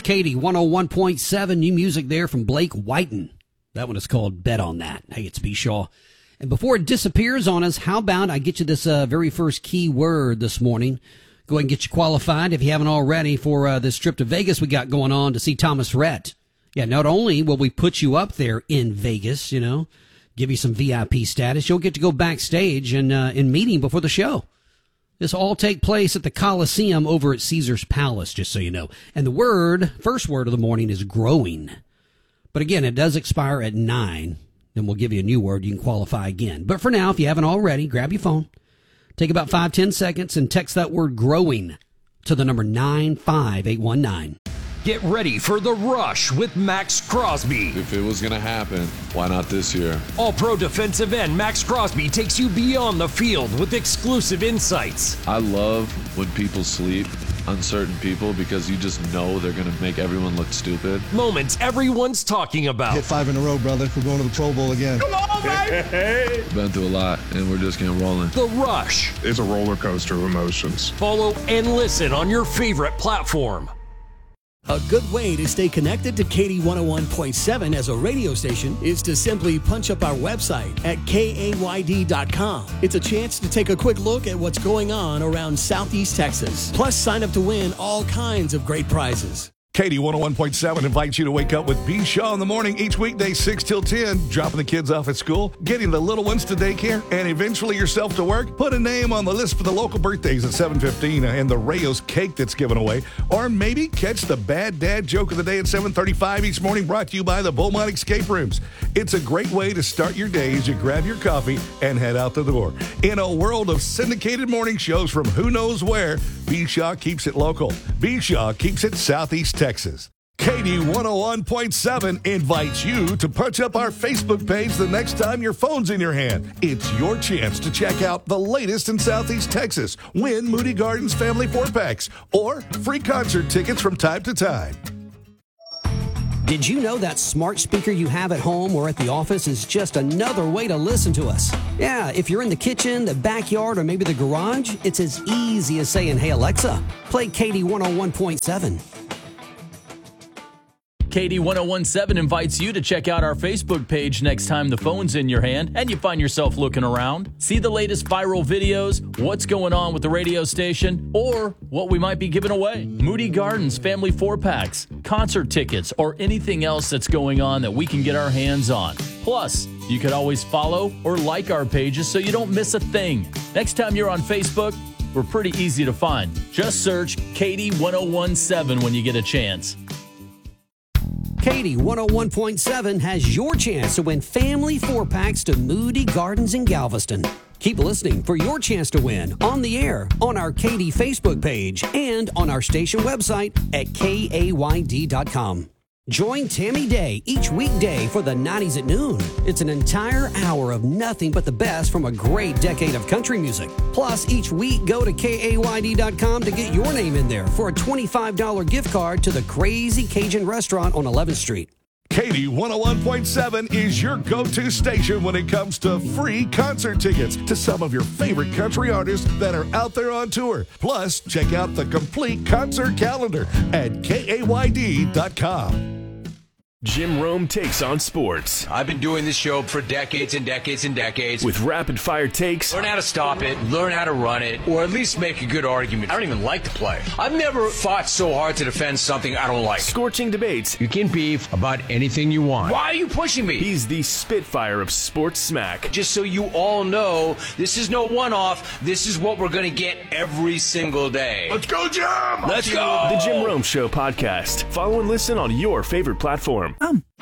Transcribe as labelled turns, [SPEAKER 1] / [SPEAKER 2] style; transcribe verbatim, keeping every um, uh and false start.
[SPEAKER 1] Katie one oh one point seven. New music there from Blake Whiten. That one is called Bet on That. Hey, it's B. Shaw. And before it disappears on us, how about I get you this uh, very first key word this morning? Go ahead and get you qualified if you haven't already for uh, this trip to Vegas we got going on to see Thomas Rhett. Yeah, not only will we put you up there in Vegas, you know, give you some V I P status, you'll get to go backstage and uh, in meeting before the show. This will all take place at the Coliseum over at Caesar's Palace, just so you know. And the word, first word of the morning, is growing. But again, it does expire at nine. Then we'll give you a new word. You can qualify again. But for now, if you haven't already, grab your phone. Take about five, ten seconds and text that word growing to the number nine five eight one nine.
[SPEAKER 2] Get ready for The Rush with Max Crosby.
[SPEAKER 3] If it was going to happen, why not this year?
[SPEAKER 2] All-Pro defensive end Max Crosby takes you beyond the field with exclusive insights.
[SPEAKER 3] I love when people sleep on certain people because you just know they're going to make everyone look stupid.
[SPEAKER 2] Moments everyone's talking about.
[SPEAKER 4] Hit five in a row, brother. We're going to the Pro Bowl again.
[SPEAKER 2] Come on, baby!
[SPEAKER 3] Been through a lot, and we're just getting rolling.
[SPEAKER 2] The Rush.
[SPEAKER 5] It's a roller coaster of emotions.
[SPEAKER 2] Follow and listen on your favorite platform.
[SPEAKER 6] A good way to stay connected to Katie one oh one point seven as a radio station is to simply punch up our website at K A Y D dot com. It's a chance to take a quick look at what's going on around Southeast Texas. Plus, sign up to win all kinds of great prizes.
[SPEAKER 7] Katie one oh one point seven invites you to wake up with B. Shaw in the morning each weekday, six till ten, dropping the kids off at school, getting the little ones to daycare, and eventually yourself to work. Put a name on the list for the local birthdays at seven fifteen and the Rayo's cake that's given away. Or maybe catch the bad dad joke of the day at seven thirty-five each morning, brought to you by the Beaumont Escape Rooms. It's a great way to start your day as you grab your coffee and head out the door. In a world of syndicated morning shows from who knows where, B. Shaw keeps it local. B. Shaw keeps it Southeast Texas. Katie one oh one point seven invites you to punch up our Facebook page the next time your phone's in your hand. It's your chance to check out the latest in Southeast Texas, win Moody Gardens Family four-packs, or free concert tickets from time to time.
[SPEAKER 1] Did you know that smart speaker you have at home or at the office is just another way to listen to us? Yeah, if you're in the kitchen, the backyard, or maybe the garage, it's as easy as saying, "Hey Alexa, play Katie one oh one point seven.
[SPEAKER 8] Katie one oh one point seven invites you to check out our Facebook page next time the phone's in your hand and you find yourself looking around. See the latest viral videos, what's going on with the radio station, or what we might be giving away. Moody Gardens Family four-packs, concert tickets, or anything else that's going on that we can get our hands on. Plus, you could always follow or like our pages so you don't miss a thing. Next time you're on Facebook, we're pretty easy to find. Just search Katie one oh one point seven when you get a chance.
[SPEAKER 1] Katie one oh one point seven has your chance to win family four-packs to Moody Gardens in Galveston. Keep listening for your chance to win on the air, on our Katie Facebook page, and on our station website at K A Y D dot com. Join Tammy Day each weekday for the nineties at noon. It's an entire hour of nothing but the best from a great decade of country music. Plus, each week, go to K A Y D dot com to get your name in there for a twenty-five dollars gift card to the Crazy Cajun Restaurant on eleventh street.
[SPEAKER 7] Katie one oh one point seven is your go-to station when it comes to free concert tickets to some of your favorite country artists that are out there on tour. Plus, check out the complete concert calendar at K A Y D dot com.
[SPEAKER 9] Jim Rome takes on sports.
[SPEAKER 10] I've been doing this show for decades and decades and decades.
[SPEAKER 9] With rapid-fire takes.
[SPEAKER 10] Learn how to stop it, learn how to run it, or at least make a good argument. I don't even like the play. I've never fought so hard to defend something I don't like.
[SPEAKER 9] Scorching debates.
[SPEAKER 10] You can beef about anything you want. Why are you pushing me?
[SPEAKER 9] He's the Spitfire of sports smack.
[SPEAKER 10] Just so you all know, this is no one-off. This is what we're going to get every single day.
[SPEAKER 5] Let's go, Jim!
[SPEAKER 10] Let's go!
[SPEAKER 9] The Jim Rome Show podcast. Follow and listen on your favorite platform.
[SPEAKER 11] Um,